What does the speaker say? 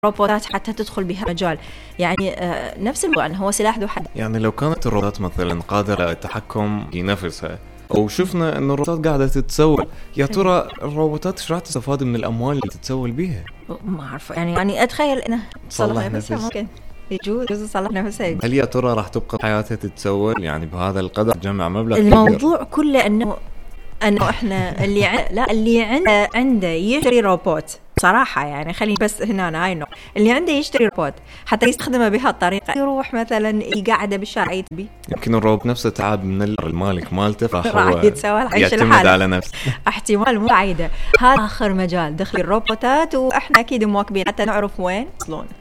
روبوتات حتى تدخل بها مجال. يعني نفس الموضوع أنه هو سلاح ذو حد. يعني لو كانت الروبوتات مثلا قادرة على التحكم في نفسها، أو شفنا أن الروبوتات قاعدة تتسول، يا ترى الروبوتات إيش راح تستفاد من الأموال اللي تتسول بيها؟ ما أعرف، يعني أتخيل أنه تصلح نفسها ممكن يجوز تصلح نفسها. هل يا ترى راح تبقى حياتها تتسول يعني بهذا القدر، جمع مبلغ الموضوع كبير؟ كله أنه إحنا اللي عنده يشتري روبوت صراحة، يعني خليني بس هنا هاي النقطة، اللي عنده يشتري روبوت حتى يستخدمه بهالطريقة، يروح مثلا يقعده بالشارع يتبي، يمكن الروبوت نفسه تعب من المالك مالته، راح يتسوى يعتمد على نفسه. احتمال مو بعيدة. هذا آخر مجال دخل الروبوتات، وإحنا أكيد مواكبين حتى نعرف وين يصلون.